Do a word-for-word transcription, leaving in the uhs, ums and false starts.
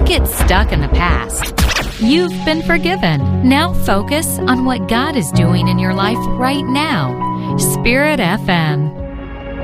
get stuck in the past. You've been forgiven. Now focus on what God is doing in your life right now. Spirit F M.